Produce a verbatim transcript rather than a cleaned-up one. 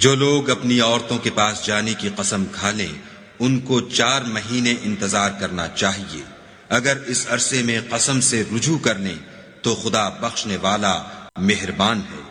जो लोग अपनी औरतों के पास जाने की कसम खा लें, उनको चार महीने इंतजार करना चाहिए। अगर इस अरसे में कसम से रुजू कर लें तो खुदा बख्शने वाला मेहरबान है।